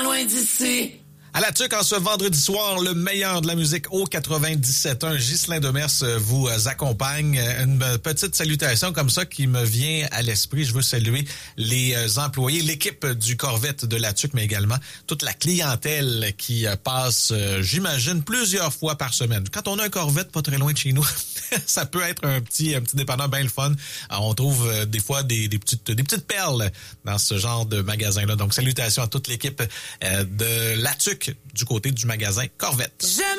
tellement loin d'ici. À la TUC, en ce vendredi soir, le meilleur de la musique au 97.1. Ghislain Demers vous accompagne. Une petite salutation comme ça qui me vient à l'esprit. Je veux saluer les employés, l'équipe du Corvette de la TUC, mais également toute la clientèle qui passe, j'imagine, plusieurs fois par semaine. Quand on a un Corvette pas très loin de chez nous, ça peut être un petit dépanneur bien le fun. On trouve des fois des petites perles dans ce genre de magasin-là. Donc, salutations à toute l'équipe de la TUC du côté du magasin Corvette.